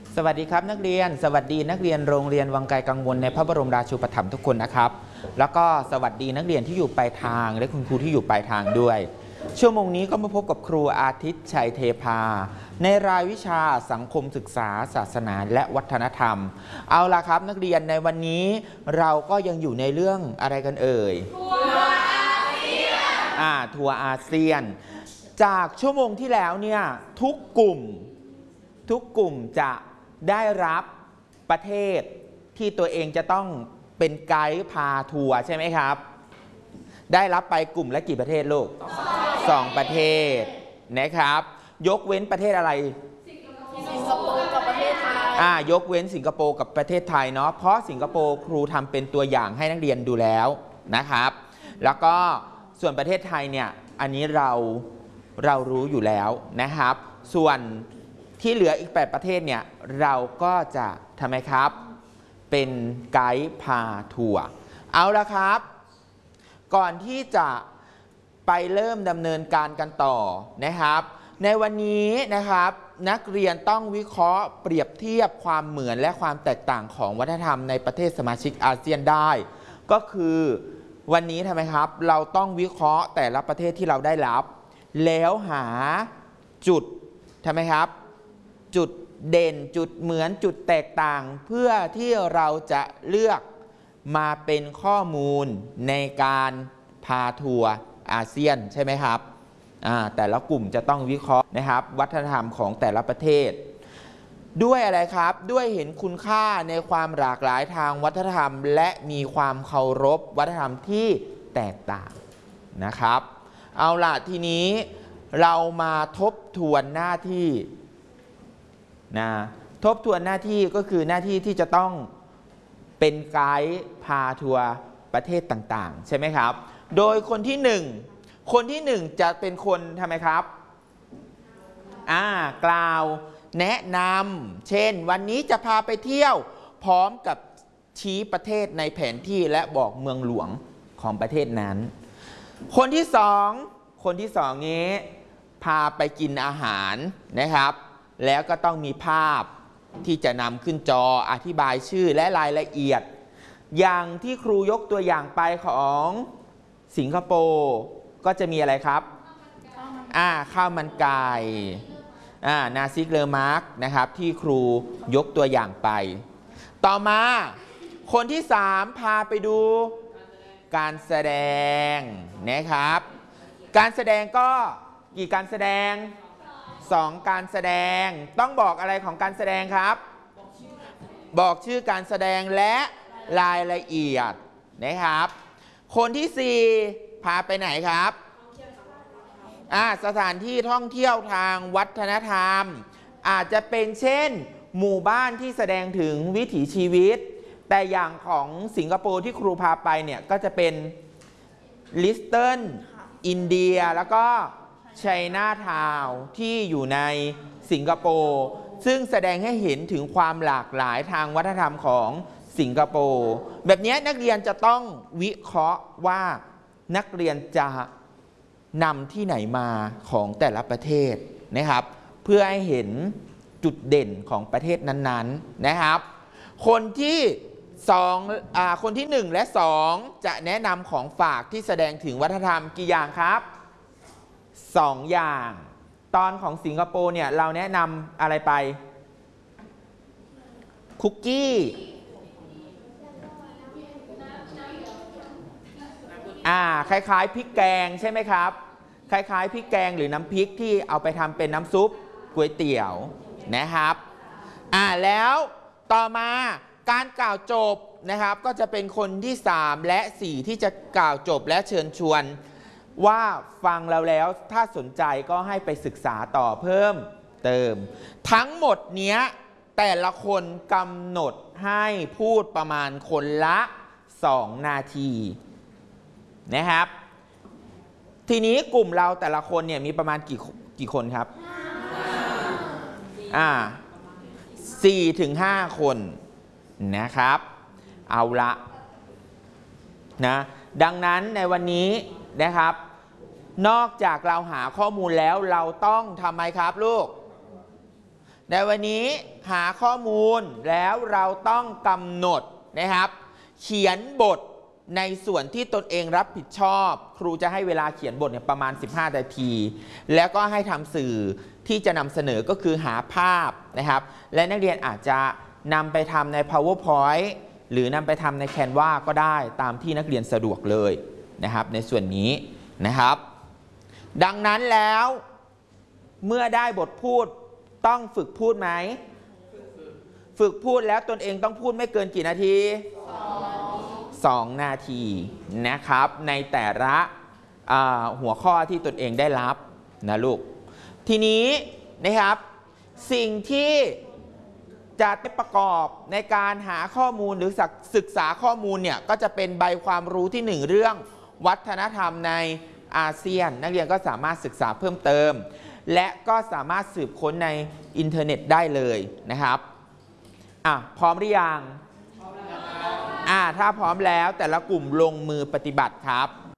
สวัสดีครับนักเรียนสวัสดีนักเรียนโรงเรียนวังไกลกังวลในพระบรมราชูปถัมภ์ทุกคนนะครับแล้วก็สวัสดีนักเรียนที่อยู่ปลายทางและคุณครูที่อยู่ปลายทางด้วยชั่วโมงนี้ก็มาพบกับครูอาทิตย์ชัยเทพาในรายวิชาสังคมศึกษาศาสนาและวัฒนธรรมเอาล่ะครับนักเรียนในวันนี้เราก็ยังอยู่ในเรื่องอะไรกันเอ่ยทัวร์อาเซียนทัวร์อาเซียนจากชั่วโมงที่แล้วเนี่ยทุกกลุ่มจะได้รับประเทศที่ตัวเองจะต้องเป็นไกด์พาทัวร์ใช่ไหมครับได้รับไปกลุ่มละกี่ประเทศลูก2ประเทศนะครับยกเว้นประเทศอะไรสิงคโปร์กับประเทศไทยยกเว้นสิงคโปร์กับประเทศไทยเนาะเพราะสิงคโปร์ครูทำเป็นตัวอย่างให้นักเรียนดูแล้วนะครับแล้วก็ส่วนประเทศไทยเนี่ยอันนี้เรารู้อยู่แล้วนะครับส่วนที่เหลืออีก8ประเทศเนี่ยเราก็จะทำไมครับเป็นไกด์พาทัวร์เอาละครับก่อนที่จะไปเริ่มดำเนินการกันต่อนะครับในวันนี้นะครับนักเรียนต้องวิเคราะห์เปรียบเทียบความเหมือนและความแตกต่างของวัฒนธรรมในประเทศสมาชิกอาเซียนได้ก็คือวันนี้ทำไมครับเราต้องวิเคราะห์แต่ละประเทศที่เราได้รับแล้วหาจุดทำไมครับจุดเด่นจุดเหมือนจุดแตกต่างเพื่อที่เราจะเลือกมาเป็นข้อมูลในการพาทัวร์อาเซียนใช่ไหมครับแต่ละกลุ่มจะต้องวิเคราะห์นะครับวัฒนธรรมของแต่ละประเทศด้วยอะไรครับด้วยเห็นคุณค่าในความหลากหลายทางวัฒนธรรมและมีความเคารพวัฒนธรรมที่แตกต่างนะครับเอาล่ะทีนี้เรามาทบทวนหน้าที่ทบทวนหน้าที่ก็คือหน้าที่ที่จะต้องเป็นไกด์พาทัวร์ประเทศต่างๆใช่ไหมครับโดยคนที่1จะเป็นคนทำไมครับกล่าวแนะนำเช่นวันนี้จะพาไปเที่ยวพร้อมกับชี้ประเทศในแผนที่และบอกเมืองหลวงของประเทศนั้นคนที่สองนี้พาไปกินอาหารนะครับแล้วก็ต้องมีภาพที่จะนำขึ้นจออธิบายชื่อและรายละเอียดอย่างที่ครูยกตัวอย่างไปของสิงคโปร์ก็จะมีอะไรครับข้าวมันไก่นาซิกเลอมาร์กนะครับที่ครูยกตัวอย่างไปต่อมาคนที่3พาไปดูการแสดงนะครับการแสดงก็กี่การแสดง2การแสดงต้องบอกอะไรของการแสดงครับบอกชื่อการแสดงและรายละเอียดนะครับคนที่4พาไปไหนครับสถานที่ท่องเที่ยวทางวัฒนธรรมอาจจะเป็นเช่นหมู่บ้านที่แสดงถึงวิถีชีวิตแต่อย่างของสิงคโปร์ที่ครูพาไปเนี่ยก็จะเป็นลิสเทิลอินเดียแล้วก็ไชน่าทาวน์ที่อยู่ในสิงคโปร์ซึ่งแสดงให้เห็นถึงความหลากหลายทางวัฒนธรรมของสิงคโปร์แบบนี้นักเรียนจะต้องวิเคราะห์ว่านักเรียนจะนำที่ไหนมาของแต่ละประเทศนะครับเพื่อให้เห็นจุดเด่นของประเทศนั้นๆนะครับคนที่1และ2จะแนะนำของฝากที่แสดงถึงวัฒนธรรมกี่อย่างครับ2อย่างตอนของสิงคโปร์เนี่ยเราแนะนำอะไรไปคุกกี้คล้ายๆพริกแกงใช่ไหมครับคล้ายๆพริกแกงหรือน้ำพริกที่เอาไปทำเป็นน้ำซุปก๋วยเตี๋ยวนะครับแล้วต่อมาการกล่าวจบนะครับก็จะเป็นคนที่3และ4ที่จะกล่าวจบและเชิญชวนว่าฟังเราแล้วถ้าสนใจก็ให้ไปศึกษาต่อเพิ่มเติมทั้งหมดเนี้ยแต่ละคนกำหนดให้พูดประมาณคนละ2นาทีนะครับทีนี้กลุ่มเราแต่ละคนเนี่ยมีประมาณกี่คนครับ4 ถึง 5 คนนะครับเอาละนะดังนั้นในวันนี้นะครับนอกจากเราหาข้อมูลแล้วเราต้องทำไมครับลูกในวันนี้หาข้อมูลแล้วเราต้องกำหนดนะครับเขียนบทในส่วนที่ตนเองรับผิดชอบครูจะให้เวลาเขียนบทเนี่ยประมาณ15นาทีแล้วก็ให้ทำสื่อที่จะนำเสนอก็คือหาภาพนะครับและนักเรียนอาจจะนำไปทำใน PowerPoint หรือนำไปทำใน Canva ก็ได้ตามที่นักเรียนสะดวกเลยนะครับในส่วนนี้นะครับดังนั้นแล้วเมื่อได้บทพูดต้องฝึกพูดไหมฝึกพูดแล้วตนเองต้องพูดไม่เกินกี่นาที2 นาทีนะครับในแต่ละหัวข้อที่ตนเองได้รับนะลูกทีนี้นะครับสิ่งที่จะประกอบในการหาข้อมูลหรือศึกษาข้อมูลเนี่ยก็จะเป็นใบความรู้ที่1เรื่องวัฒนธรรมในอาเซียนนักเรียนก็สามารถศึกษาเพิ่มเติมและก็สามารถสืบค้นในอินเทอร์เน็ตได้เลยนะครับพร้อมหรือยังถ้าพร้อมแล้วแต่ละกลุ่มลงมือปฏิบัติครับ